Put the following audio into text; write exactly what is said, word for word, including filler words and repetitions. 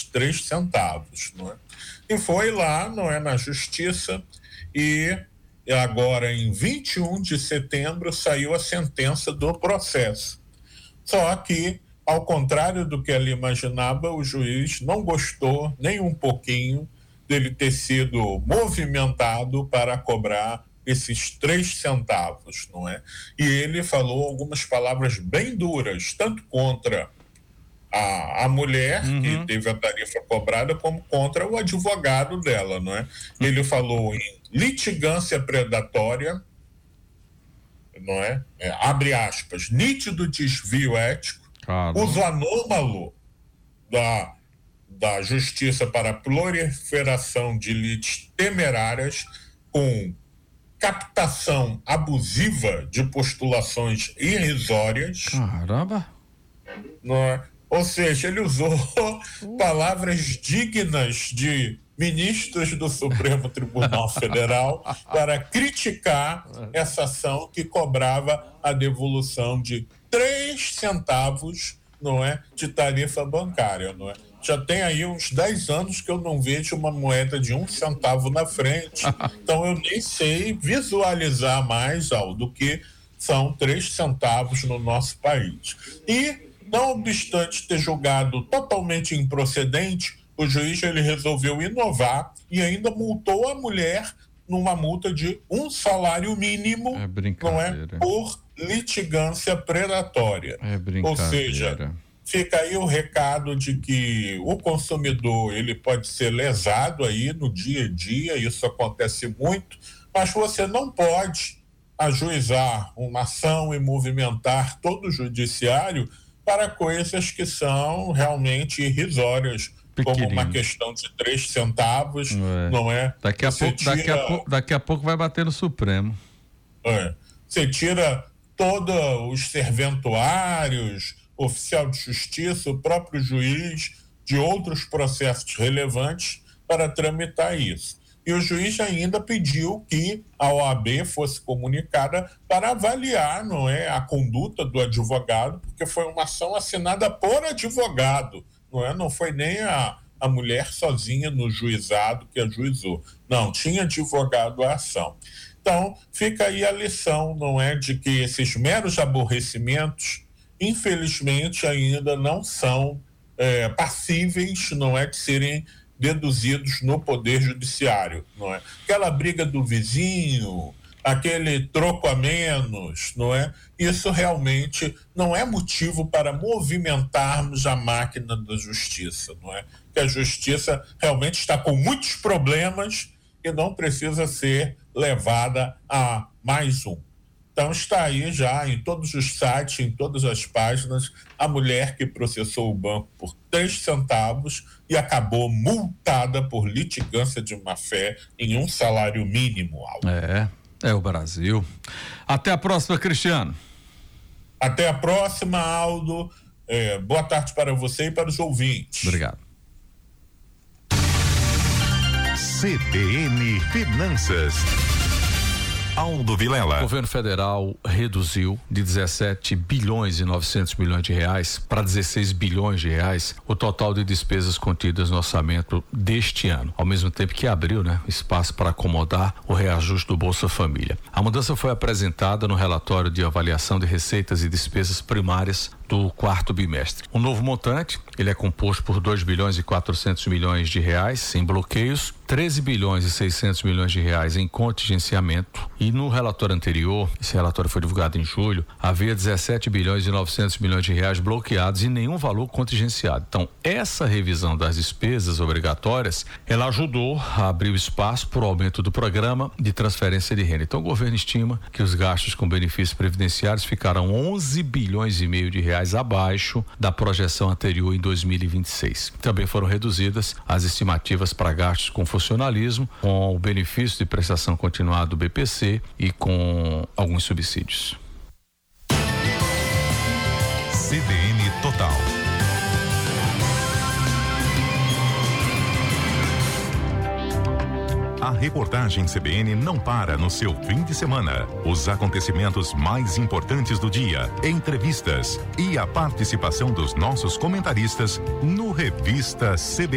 três centavos, não é? E foi lá, não é, na justiça, e agora em vinte e um de setembro saiu a sentença do processo. Só que, ao contrário do que ela imaginava, o juiz não gostou nem um pouquinho dele ter sido movimentado para cobrar esses três centavos, não é? E ele falou algumas palavras bem duras, tanto contra a, a mulher, uhum, que teve a tarifa cobrada, como contra o advogado dela, não é? Ele falou em litigância predatória, não é? É, abre aspas, nítido desvio ético, Caramba. uso anômalo da, da justiça para a proliferação de lides temerárias com captação abusiva de postulações irrisórias. Caramba! Não é? Ou seja, ele usou uh. palavras dignas de ministros do Supremo Tribunal Federal para criticar essa ação que cobrava a devolução de três centavos, não é, de tarifa bancária, não é? Já tem aí uns dez anos que eu não vejo uma moeda de um centavo na frente, então eu nem sei visualizar mais, Aldo, do que são três centavos no nosso país. E, não obstante ter julgado totalmente improcedente, o juiz ele resolveu inovar e ainda multou a mulher numa multa de um salário mínimo, é não é, por litigância predatória. É brincadeira. Ou seja, fica aí o recado de que o consumidor ele pode ser lesado aí no dia a dia, isso acontece muito, mas você não pode ajuizar uma ação e movimentar todo o judiciário para coisas que são realmente irrisórias, como uma questão de três centavos, é. não é? Daqui a, pouco, tira, daqui, a pouco, daqui a pouco vai bater no Supremo. É, você tira todos os serventuários, oficial de justiça, o próprio juiz, de outros processos relevantes para tramitar isso. E o juiz ainda pediu que a O A B fosse comunicada para avaliar, não é, a conduta do advogado, porque foi uma ação assinada por advogado, não é? Não foi nem a, a mulher sozinha no juizado que ajuizou. Não, tinha advogado a ação. Então, fica aí a lição, não é, de que esses meros aborrecimentos, infelizmente, ainda não são é, passíveis, não é, de serem deduzidos no Poder Judiciário, não é? Aquela briga do vizinho, aquele troco a menos, não é? Isso realmente não é motivo para movimentarmos a máquina da justiça, não é? Que a justiça realmente está com muitos problemas e não precisa ser levada a mais um. Então está aí já em todos os sites, em todas as páginas, a mulher que processou o banco por três centavos e acabou multada por litigância de má-fé em um salário mínimo. Alto. É, é o Brasil. Até a próxima, Cristiano. Até a próxima, Aldo. É, boa tarde para você e para os ouvintes. Obrigado. C B N Finanças. Aldo Vilela. O governo federal reduziu de dezessete bilhões e novecentos milhões de reais para dezesseis bilhões de reais o total de despesas contidas no orçamento deste ano, ao mesmo tempo que abriu, né, espaço para acomodar o reajuste do Bolsa Família. A mudança foi apresentada no relatório de avaliação de receitas e despesas primárias do quarto bimestre. O novo montante, ele é composto por dois bilhões e quatrocentos milhões de reais em bloqueios, treze bilhões e seiscentos milhões de reais em contingenciamento, e no relatório anterior, esse relatório foi divulgado em julho, havia dezessete bilhões e novecentos milhões de reais bloqueados e nenhum valor contingenciado. Então, essa revisão das despesas obrigatórias, ela ajudou a abrir o espaço para o aumento do programa de transferência de renda. Então, o governo estima que os gastos com benefícios previdenciários ficaram onze bilhões e meio de reais abaixo da projeção anterior em dois mil e vinte e seis. Também foram reduzidas as estimativas para gastos com funcionalismo, com o benefício de prestação continuada do B P C e com alguns subsídios. C B N Total. A reportagem C B N não para no seu fim de semana. Os acontecimentos mais importantes do dia, entrevistas e a participação dos nossos comentaristas no Revista C B N.